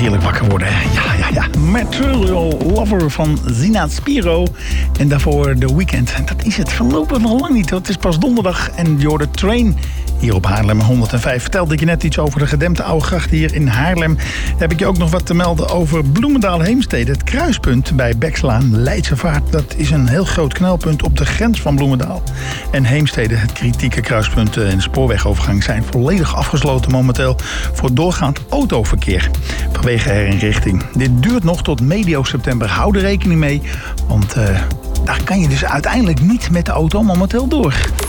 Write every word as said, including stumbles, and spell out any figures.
heerlijk wakker worden. Ja, ja, ja. Material Lover van Zina Spiro. En daarvoor The Weeknd. Dat is het voorlopig nog lang niet. Het is pas donderdag. En je hoort de Train hier op Haarlem honderdvijf. Vertelde ik je net iets over de gedempte oude gracht hier in Haarlem. Heb ik je ook nog wat te melden over Bloemendaal-Heemstede. Het kruispunt bij Bekslaan, Leidse Vaart. Dat is een heel groot knelpunt op de grens van Bloemendaal en Heemstede. Het kritieke kruispunt en de spoorwegovergang zijn volledig afgesloten momenteel voor doorgaand autoverkeer vanwege herinrichting. Dit duurt nog tot medio september. Hou er rekening mee, want uh, daar kan je dus uiteindelijk niet met de auto momenteel door.